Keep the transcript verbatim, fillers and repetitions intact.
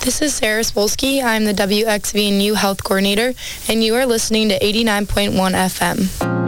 This is Sarah Spolsky. I'm the W X V N U Health Coordinator, and you are listening to eighty-nine point one F M.